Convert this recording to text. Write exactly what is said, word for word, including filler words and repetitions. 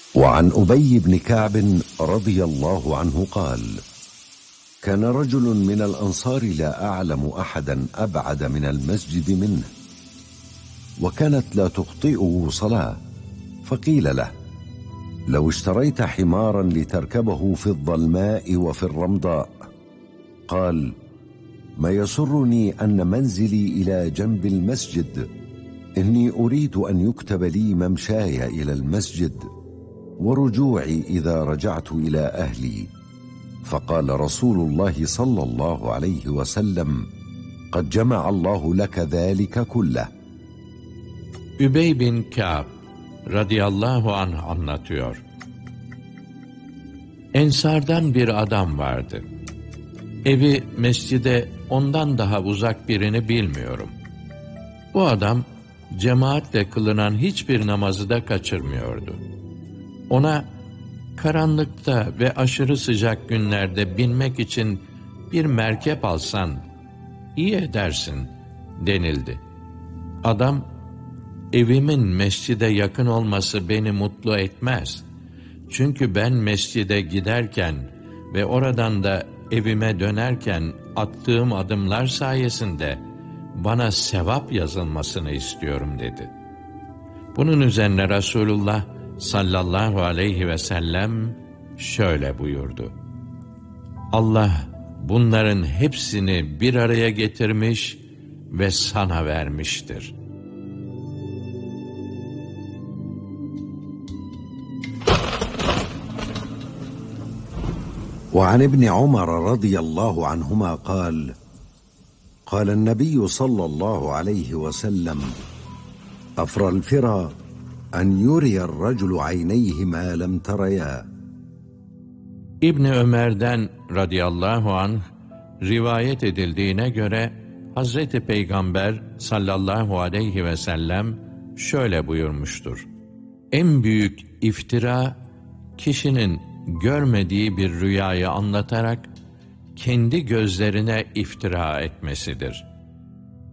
وعن أبي بن كعب رضي الله عنه قال: كان رجل من الأنصار لا أعلم أحدا أبعد من المسجد منه، وكانت لا تخطئه صلاة، فقيل له: لو اشتريت حمارا لتركبه في الظلماء وفي الرمضاء. قال: ما يسرني أن منزلي إلى جنب المسجد، إني أريد أن يكتب لي ممشاي إلى المسجد ورجوعي إذا رجعت إلى أهلي. فقال رسول الله صلى الله عليه وسلم: قد جمع الله لك ذلك كله. Übey bin Kâb radıyallahu anh anlatıyor. Ensardan bir adam vardı. Evi mescide ondan daha uzak birini bilmiyorum. Bu adam cemaatle kılınan hiçbir namazı da kaçırmıyordu. Ona karanlıkta ve aşırı sıcak günlerde binmek için bir merkep alsan iyi edersin denildi. Adam, evimin mescide yakın olması beni mutlu etmez. Çünkü ben mescide giderken ve oradan da evime dönerken attığım adımlar sayesinde bana sevap yazılmasını istiyorum dedi. Bunun üzerine Resulullah sallallahu aleyhi ve sellem şöyle buyurdu: Allah bunların hepsini bir araya getirmiş ve sana vermiştir. وعن ابن عمر رضي الله عنهما قال: قال النبي صلى الله عليه وسلم: أفرى الفرى أن يري الرجل عينيه ما لم تريا. İbni Ömer'den radıyallahu anh rivayet edildiğine göre Hazreti Peygamber sallallahu aleyhi ve sellem şöyle buyurmuştur: En büyük iftira, kişinin görmediği bir rüyayı anlatarak kendi gözlerine iftira etmesidir.